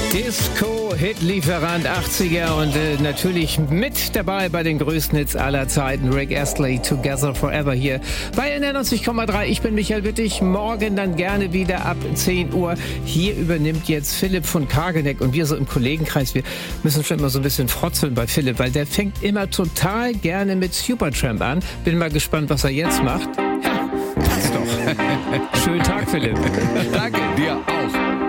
Disco-Hit-Lieferant 80er und natürlich mit dabei bei den größten Hits aller Zeiten. Rick Astley, Together Forever hier bei NDR 90,3. Ich bin Michael Wittig. Morgen dann gerne wieder ab 10 Uhr. Hier übernimmt jetzt Philipp von Kageneck und wir so im Kollegenkreis. Wir müssen schon immer so ein bisschen frotzeln bei Philipp, weil der fängt immer total gerne mit Supertramp an. Bin mal gespannt, was er jetzt macht. Ja, passt doch. Schönen Tag, Philipp. Danke, dir auch.